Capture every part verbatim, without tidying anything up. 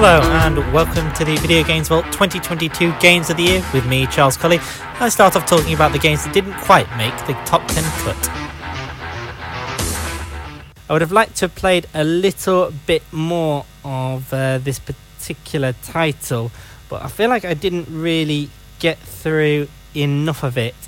Hello and welcome to the Video Games Vault twenty twenty-two Games of the Year with me, Charles Colley. I start off talking about the games that didn't quite make the top ten cut. I would have liked to have played a little bit more of uh, this particular title, but I feel like I didn't really get through enough of it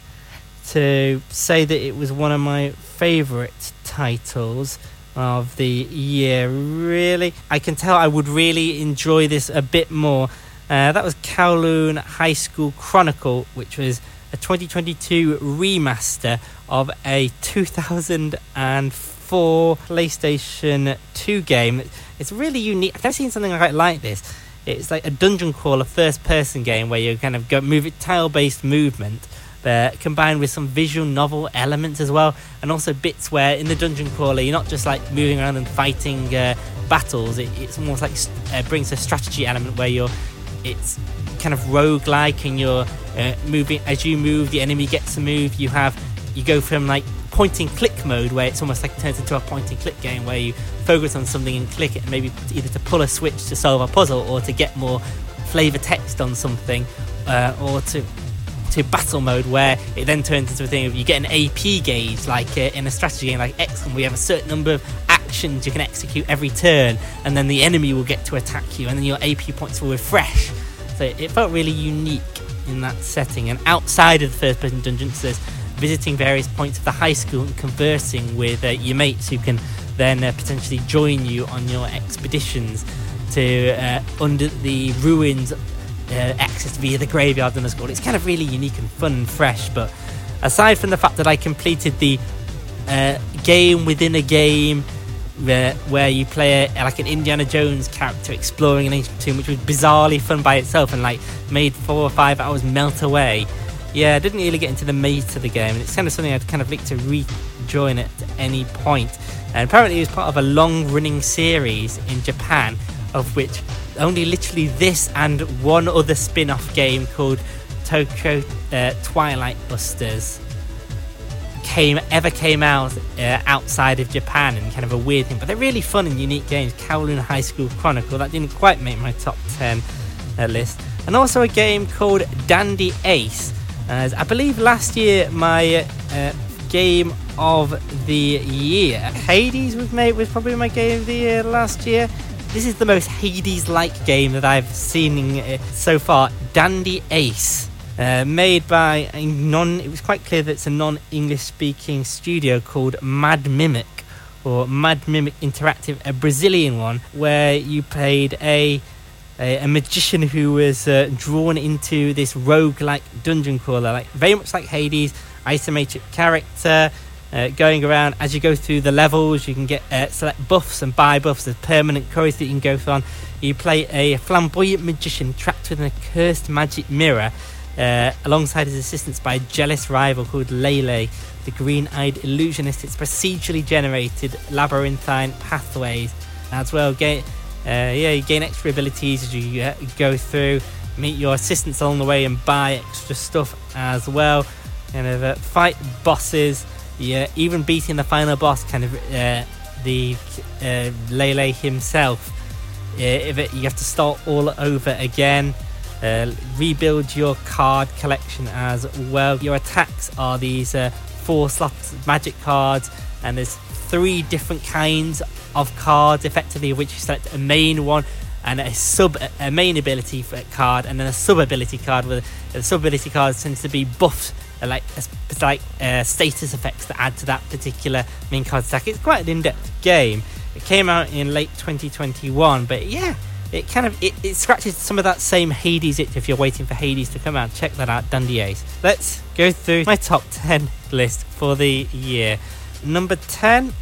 to say that it was one of my favourite titles of the year. Really, I can tell I would really enjoy this a bit more. Uh, that was Kowloon High School Chronicle, which was a twenty twenty-two remaster of a two thousand four PlayStation two game. It's really unique. I've never seen something quite like this. It's like a dungeon crawler first-person game where you kind of go move it tile-based movement, but combined with some visual novel elements as well, and also bits where in the dungeon crawler you're not just like moving around and fighting uh, battles. It, it's almost like uh, brings a strategy element where you're it's kind of roguelike, and you're uh, moving as you move, the enemy gets to move. You have you go from like point and click mode where it's almost like turns into a point and click game where you focus on something and click it, and maybe either to pull a switch to solve a puzzle or to get more flavor text on something, uh, or to to battle mode where it then turns into a thing of you get an A P gauge like uh, in a strategy game like X COM, where you have a certain number of actions you can execute every turn, and then the enemy will get to attack you, and then your A P points will refresh. So it felt really unique in that setting. And outside of the first person dungeons, there's visiting various points of the high school and conversing with uh, your mates who can then uh, potentially join you on your expeditions to uh, under the ruins Uh, access via the graveyard and the school. It's kind of really unique and fun and fresh. But aside from the fact that I completed the uh, game within a game uh, where you play a, like an Indiana Jones character exploring an ancient tomb, which was bizarrely fun by itself and like made four or five hours melt away, yeah, I didn't really get into the meat of the game, and it's kind of something I'd kind of like to rejoin at any point. And apparently it was part of a long running series in Japan, of which only literally this and one other spin-off game called Tokyo uh, Twilight Busters came ever came out uh, outside of Japan, and kind of a weird thing. But they're really fun and unique games. Kowloon High School Chronicle, that didn't quite make my top ten uh, list. And also a game called Dandy Ace. As I believe last year my uh, game of the year, Hades was made was probably my game of the year last year. This is the most Hades-like game that I've seen uh, so far. Dandy Ace, uh, made by a non. It was quite clear that it's a non-English-speaking studio called Mad Mimic, or Mad Mimic Interactive, a Brazilian one, where you played a a, a magician who was uh, drawn into this rogue-like dungeon crawler, like very much like Hades, isometric character. Uh, going around as you go through the levels, you can get uh, select buffs and buy buffs. There's permanent curries that you can go on. You play a flamboyant magician trapped within a cursed magic mirror, uh, alongside his assistants by a jealous rival called Lele, the green-eyed illusionist. It's procedurally generated labyrinthine pathways as well. Gain, uh, yeah, you gain extra abilities as you uh, go through. Meet your assistants along the way and buy extra stuff as well. Kind of uh, fight bosses. Yeah, even beating the final boss, kind of uh, the uh, Lele himself. Uh, if it, you have to start all over again, uh, rebuild your card collection as well. Your attacks are these uh, four slots magic cards, and there's three different kinds of cards, effectively, of which you select a main one and a sub a main ability card, and then a sub ability card. With the sub ability card tends to be buffs, like it's like uh, status effects that add to that particular main card stack. It's quite an in-depth game. It came out in late twenty twenty-one, but yeah, it kind of it, it scratches some of that same Hades itch if you're waiting for Hades to come out. Check that out, Dandy Ace. Let's go through my top ten list for the year. Number ten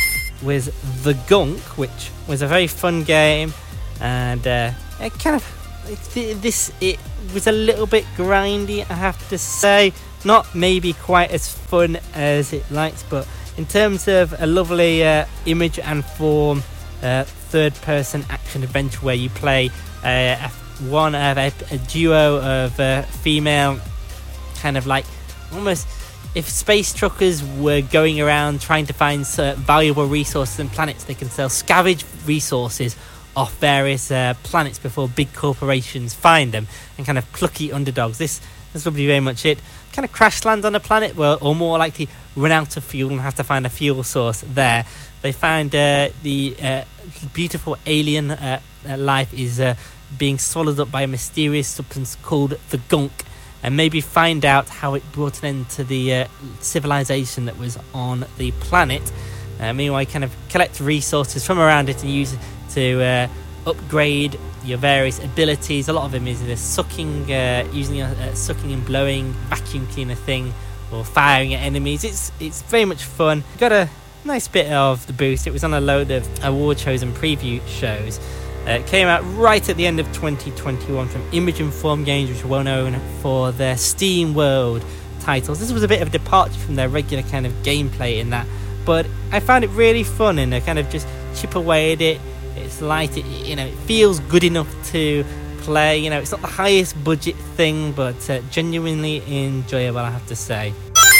was The Gunk, which was a very fun game, and uh, it kind of it, this it was a little bit grindy, I have to say. Not maybe quite as fun as it likes, but in terms of a lovely uh, image and form uh, third-person action adventure where you play uh, a, one of a, a duo of uh, female, kind of like almost if space truckers were going around trying to find uh, valuable resources and planets, they can sell scavenge resources off various uh, planets before big corporations find them, and kind of plucky underdogs. This, this will be very much it. Kind of crash land on a planet, where, or more likely run out of fuel and have to find a fuel source there. They find uh, the uh, beautiful alien uh, uh, life is uh, being swallowed up by a mysterious substance called the gunk, and maybe find out how it brought an end to the uh, civilization that was on the planet. Uh, meanwhile, you kind of collect resources from around it and use it to uh, upgrade your various abilities. A lot of them is either sucking, uh, using a uh, sucking and blowing vacuum cleaner thing, or firing at enemies. It's it's very much fun. Got a nice bit of the boost. It was on a load of award shows and preview shows. Uh, it came out right at the end of twenty twenty-one from Image and Form Games, which are well known for their Steam World titles. This was a bit of a departure from their regular kind of gameplay in that, but I found it really fun, and I kind of just chip away at it. It's light, it, you know, it feels good enough to play. You know, it's not the highest budget thing, but uh, genuinely enjoyable, I have to say.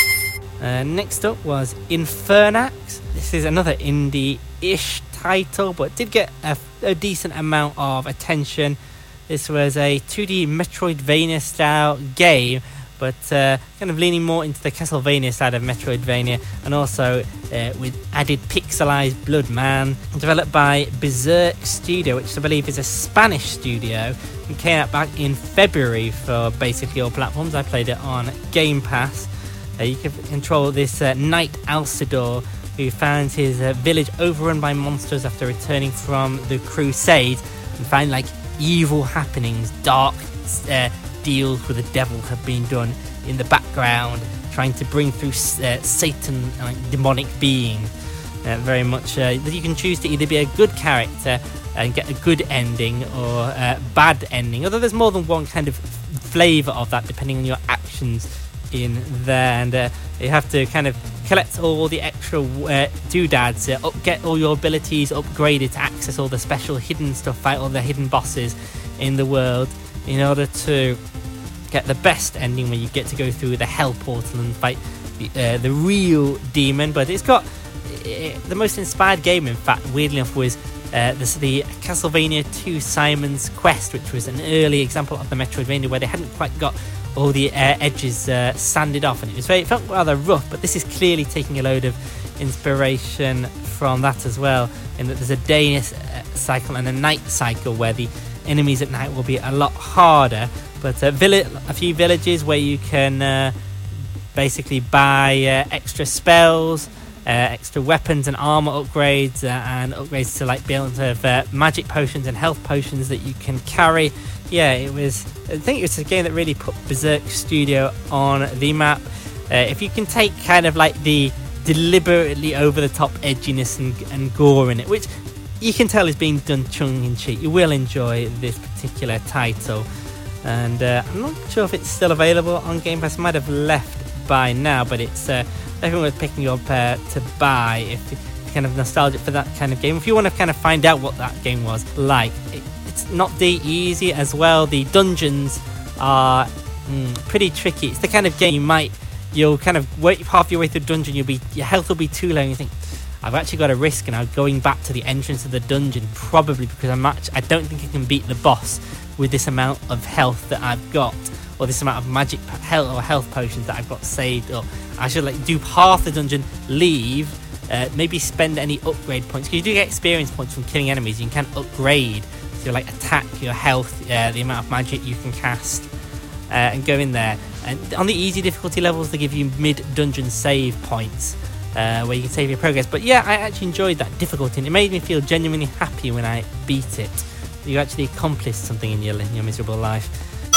Uh, next up was Infernax. This is another indie-ish title, but did get a, a decent amount of attention. This was a two D Metroidvania style game, but uh, kind of leaning more into the Castlevania side of Metroidvania, and also uh, with added pixelized blood, man. Developed by Berserk Studio, which I believe is a Spanish studio, and came out back in February for basically all platforms. I played it on Game Pass. Uh, you can control this uh, Knight Alcidor, who found his uh, village overrun by monsters after returning from the Crusade, and find like evil happenings, dark uh, deals with the devil have been done in the background, trying to bring through uh, Satan, like uh, demonic being. Uh, very much uh, that you can choose to either be a good character and get a good ending, or uh, bad ending. Although there's more than one kind of flavour of that, depending on your actions in there, and uh, you have to kind of collect all the extra uh, doodads, uh, up, get all your abilities upgraded to access all the special hidden stuff, fight all the hidden bosses in the world, in order to get the best ending, where you get to go through the hell portal and fight the, uh, the real demon. But it's got uh, the most inspired game, in fact, weirdly enough, was uh, this, the Castlevania two Simon's Quest, which was an early example of the Metroidvania where they hadn't quite got all the uh, edges uh, sanded off, and it was very, it felt rather rough. But this is clearly taking a load of inspiration from that as well, in that there's a day cycle and a night cycle where the enemies at night will be a lot harder. But uh, vill- a few villages where you can uh, basically buy uh, extra spells, uh, extra weapons and armor upgrades, uh, and upgrades to like be able to have uh, magic potions and health potions that you can carry. Yeah, it was. I think it was a game that really put Berserk Studio on the map. Uh, if you can take kind of like the deliberately over-the-top edginess and, and gore in it, which you can tell is being done tongue-in-cheek, you will enjoy this particular title. And uh, I'm not sure if it's still available on Game Pass. It might have left by now, but it's uh, definitely worth picking up uh, to buy if you're kind of nostalgic for that kind of game. If you want to kind of find out what that game was like, it, it's not the easy as well. The dungeons are mm, pretty tricky. It's the kind of game you might, you'll kind of wait half your way through the dungeon, you'll be, your health will be too low, and you think, I've actually got a risk now going back to the entrance of the dungeon, probably because I'm actually, I don't think I can beat the boss with this amount of health that I've got, or this amount of magic health or health potions that I've got saved up. I should like do half the dungeon, leave, uh, maybe spend any upgrade points, because you do get experience points from killing enemies. You can upgrade your like attack, your health, uh, the amount of magic you can cast, uh, and go in there. And on the easy difficulty levels, they give you mid-dungeon save points, uh, where you can save your progress. But yeah, I actually enjoyed that difficulty, and it made me feel genuinely happy when I beat it. You actually accomplished something in your, in your miserable life.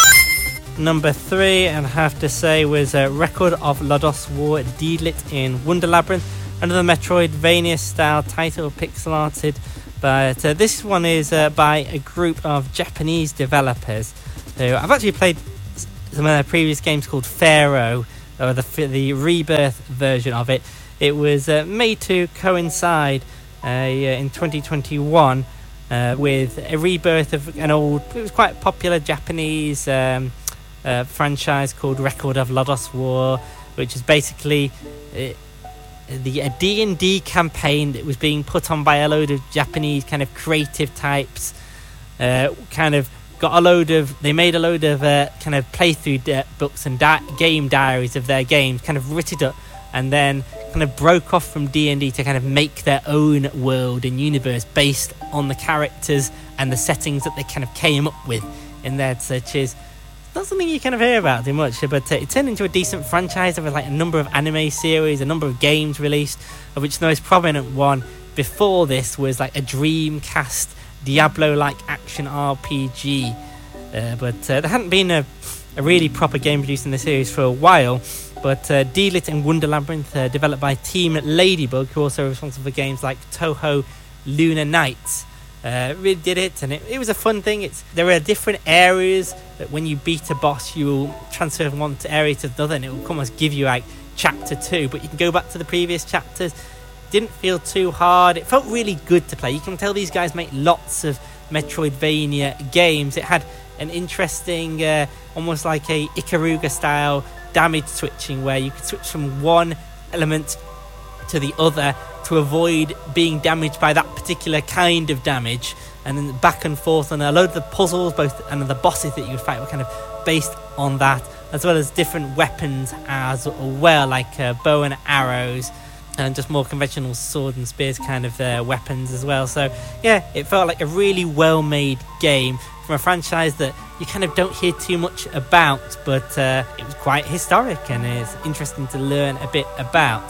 Number three, and I have to say, was a Record of Lodoss War Deedlit in Wonder Labyrinth. Another Metroidvania-style title, pixel-arted. But uh, this one is uh, by a group of Japanese developers who I've actually played some of their previous games called Pharaoh, or the the Rebirth version of it. It was uh, made to coincide uh, in twenty twenty-one uh, with a rebirth of an old, it was quite popular Japanese um, uh, franchise called Record of Lodoss War, which is basically... It, the a D and D campaign that was being put on by a load of Japanese kind of creative types. Uh, kind of got a load of, they made a load of uh, kind of playthrough di- books and di- game diaries of their games, kind of writ it up, and then kind of broke off from D and D to kind of make their own world and universe based on the characters and the settings that they kind of came up with in there, such as not something you kind of hear about too much, but uh, it turned into a decent franchise. There was like a number of anime series, a number of games released, of which the most prominent one before this was like a Dreamcast Diablo-like action R P G, uh, but uh, there hadn't been a, a really proper game produced in the series for a while. But uh, D-Lit and Wonder Labyrinth, uh, developed by Team Ladybug, who are also responsible for games like Touhou Lunar Nights, uh, really did it, and it, it was a fun thing. It's there are different areas that when you beat a boss, you will transfer from one area to the other, and it will almost give you like chapter two, but you can go back to the previous chapters. Didn't feel too hard. It felt really good to play. You can tell these guys make lots of Metroidvania games. It had an interesting, uh, almost like a Ikaruga style damage switching, where you could switch from one element to the other to avoid being damaged by that particular kind of damage, and then back and forth. And a load of the puzzles, both and the bosses that you would fight, were kind of based on that, as well as different weapons as well, like uh, bow and arrows, and just more conventional sword and spears kind of uh, weapons as well. So yeah, it felt like a really well made game from a franchise that you kind of don't hear too much about, but uh, it was quite historic and it's interesting to learn a bit about.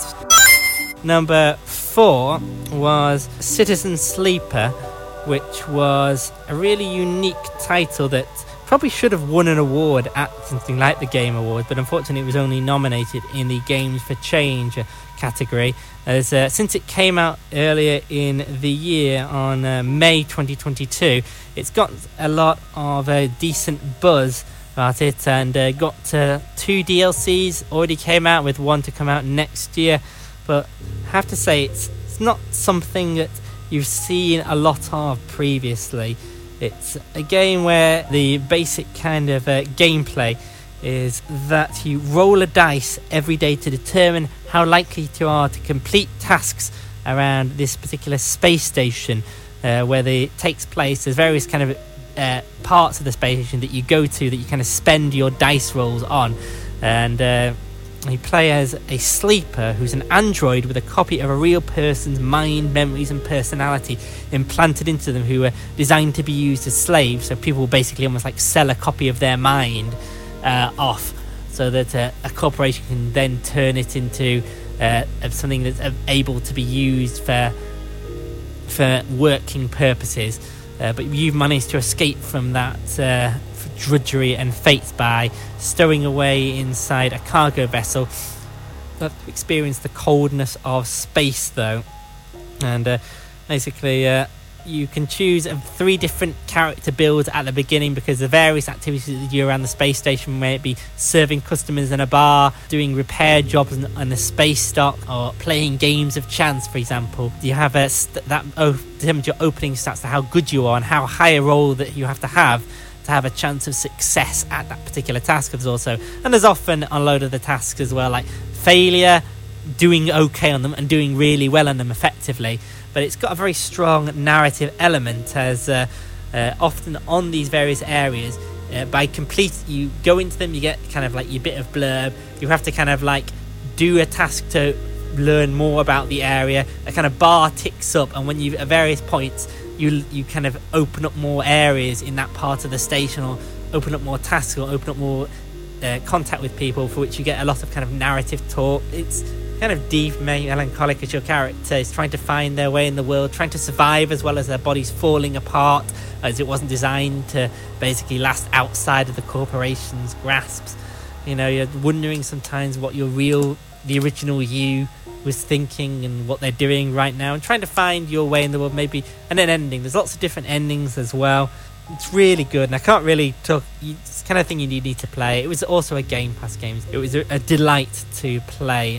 Number four was Citizen Sleeper, which was a really unique title that probably should have won an award at something like the Game Awards, but unfortunately it was only nominated in the Games for Change category, as uh, since it came out earlier in the year on uh, May twenty twenty-two, it's got a lot of uh, decent buzz about it, and uh, got uh, two D L Cs already came out, with one to come out next year. But I have to say, it's, it's not something that you've seen a lot of previously. It's a game where the basic kind of uh, gameplay is that you roll a dice every day to determine how likely you are to complete tasks around this particular space station, uh, where the, it takes place. There's various kind of uh, parts of the space station that you go to that you kind of spend your dice rolls on, and uh, you play as a sleeper who's an android with a copy of a real person's mind, memories and personality implanted into them, who are designed to be used as slaves. So people will basically almost like sell a copy of their mind uh, off, so that uh, a corporation can then turn it into uh, something that's able to be used for for working purposes. Uh, but you've managed to escape from that uh, drudgery and fate by stowing away inside a cargo vessel. You have to experience the coldness of space, though, and uh, basically uh, you can choose three different character builds at the beginning, because the various activities that you do around the space station, may it be serving customers in a bar, doing repair jobs on the space dock, or playing games of chance, for example. You have a st- that oh, determines your opening stats to how good you are and how high a roll that you have to have to have a chance of success at that particular task. There's also, and there's often a load of the tasks as well, like failure, doing okay on them, and doing really well on them effectively. But it's got a very strong narrative element, as uh, uh, often on these various areas, uh, by complete, you go into them, you get kind of like your bit of blurb, you have to kind of like do a task to learn more about the area. A kind of bar ticks up, and when you at various points you you kind of open up more areas in that part of the station, or open up more tasks, or open up more uh, contact with people, for which you get a lot of kind of narrative talk. It's kind of deep, melancholic, as your character is trying to find their way in the world, trying to survive, as well as their bodies falling apart, as it wasn't designed to basically last outside of the corporation's grasps. You know, you're wondering sometimes what your real, the original you was thinking, and what they're doing right now, and trying to find your way in the world, maybe. And then ending, there's lots of different endings as well. It's really good, and I can't really talk. It's the kind of thing you need to play. It was also a Game Pass game. It was a, a delight to play,